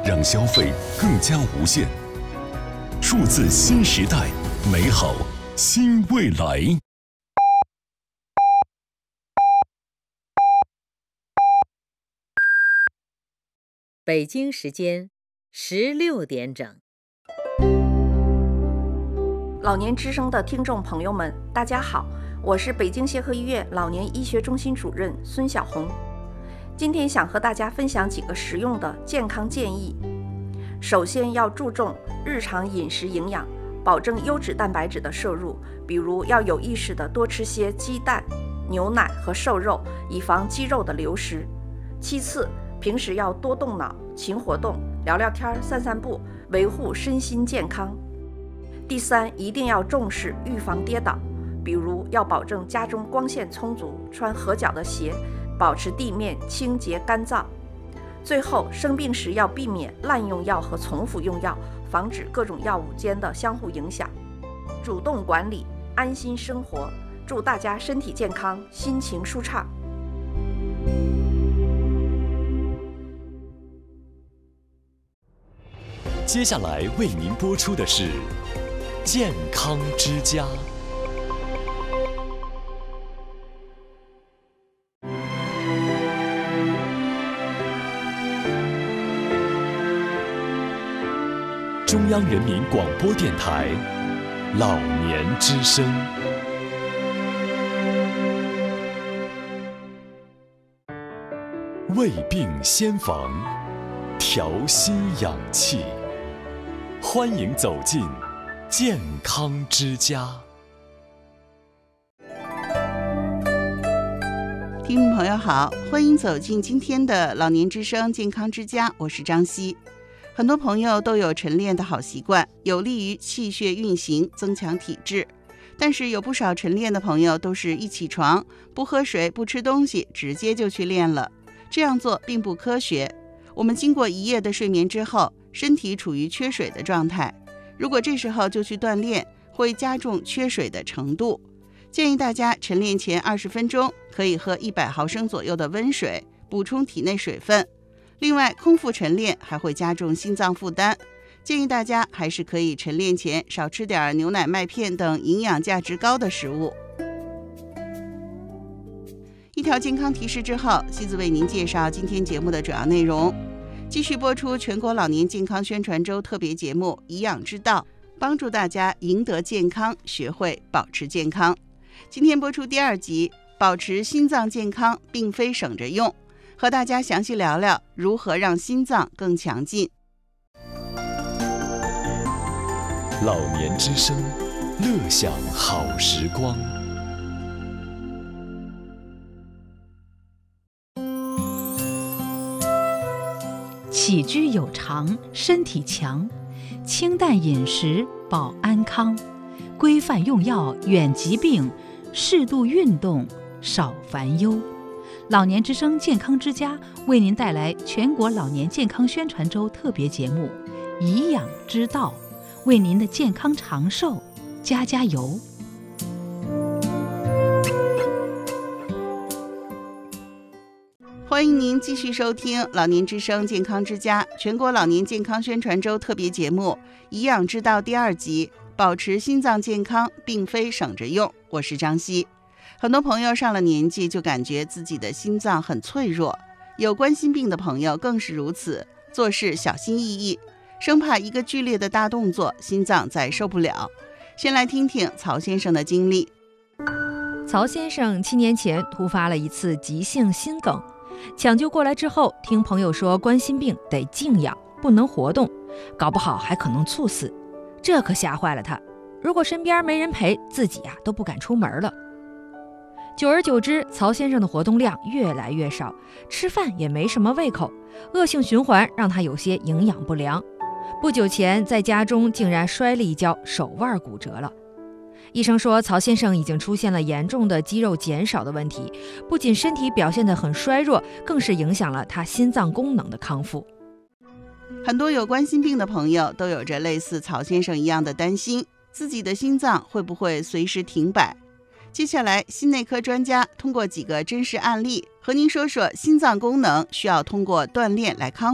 让消费更加无限。数字新时代，美好新未来。 北京时间16点整。 老年之声的听众朋友们，大家好，我是北京协和医院老年医学中心主任孙晓红。今天想和大家分享几个实用的健康建议。首先要注重日常饮食营养，保证优质蛋白质的摄入，比如要有意识地多吃些鸡蛋、牛奶和瘦肉，以防肌肉的流失。其次，平时要多动脑、勤活动，聊聊天、散散步，维护身心健康。第三，一定要重视预防跌倒，比如要保证家中光线充足，穿合脚的鞋，保持地面清洁干燥。最后，生病时要避免滥用药和重复用药，防止各种药物间的相互影响。主动管理，安心生活。祝大家身体健康，心情舒畅。 接下来为您播出的是健康之家。中央人民广播电台老年之声。胃病先防，调心养气。欢迎走进健康之家。 听众朋友好，欢迎走进今天的老年之声健康之家，我是张希。很多朋友都有晨练的好习惯，有利于气血运行，增强体质。但是有不少晨练的朋友都是一起床，不喝水，不吃东西，直接就去练了。这样做并不科学。我们经过一夜的睡眠之后，身体处于缺水的状态，如果这时候就去锻炼，会加重缺水的程度。建议大家晨练前20分钟可以喝100毫升左右的温水，补充体内水分。另外，空腹晨练还会加重心脏负担，建议大家还是可以晨练前少吃点牛奶、麦片等营养价值高的食物。一条健康提示之后，希子为您介绍今天节目的主要内容。继续播出全国老年健康宣传周特别节目《颐养之道》，帮助大家赢得健康，学会保持健康。今天播出第2集，保持心脏健康并非省着用，和大家详细聊聊如何让心脏更强劲。 老年之声，乐享好时光。 起居有常，身体强，清淡饮食保安康，规范用药远疾病，适度运动少烦忧。老年之声健康之家为您带来全国老年健康宣传周特别节目《颐养之道》，为您的健康长寿加加油。 欢迎您继续收听老年之声健康之家全国老年健康宣传周特别节目《颐养之道》第2集，保持心脏健康并非省着用。我是张希。很多朋友上了年纪就感觉自己的心脏很脆弱，有冠心病的朋友更是如此，做事小心翼翼，生怕一个剧烈的大动作心脏再受不了。先来听听曹先生的经历。 曹先生7年前突发了一次急性心梗，抢救过来之后，听朋友说冠心病得静养，不能活动，搞不好还可能猝死，这可吓坏了他。如果身边没人陪，自己都不敢出门了。久而久之，曹先生的活动量越来越少，吃饭也没什么胃口，恶性循环让他有些营养不良。不久前在家中竟然摔了一跤，手腕骨折了。医生说曹先生已经出现了严重的肌肉减少的问题，不仅身体表现得很衰弱，更是影响了他心脏功能的康复。 很多有冠心病的朋友都有着类似曹先生一样的担心，自己的心脏会不会随时停摆。接下来，心内科专家通过几个真实案例和您说说心脏功能需要通过锻炼来康复。